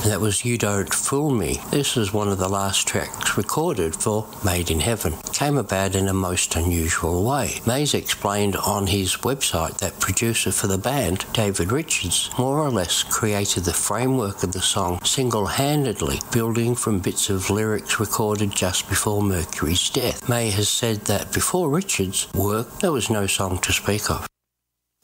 That was You Don't Fool Me. This is one of the last tracks recorded for Made in Heaven. It came about in a most unusual way. Mays explained on his website that producer for the band, David Richards, more or less created the framework of the song single-handedly, building from bits of lyrics recorded just before Mercury's death. May has said that before Richards' work, there was no song to speak of.